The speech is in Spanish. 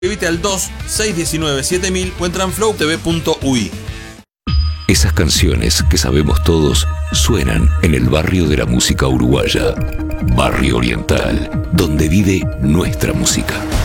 Escribite al 2619-7000 o entra en flowtv.ui. Esas canciones que sabemos todos suenan en el barrio de la música uruguaya. Barrio Oriental, donde vive nuestra música.